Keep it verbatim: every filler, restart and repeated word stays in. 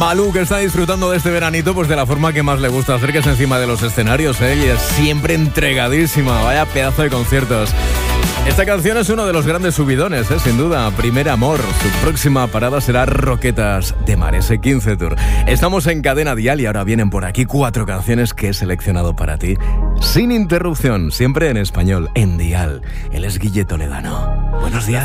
Malú, que está disfrutando de este veranito pues de la forma que más le gusta, acérquese encima de los escenarios, ¿eh? Y es siempre entregadísima, vaya pedazo de conciertos. Esta canción es uno de los grandes subidones, ¿eh? Sin duda, Primer Amor. Su próxima parada será Roquetas de Mar, ese quince Tour. Estamos en Cadena Dial y ahora vienen por aquí cuatro canciones que he seleccionado para ti, sin interrupción, siempre en español, en Dial. Él es Guille Toledano. Buenos días.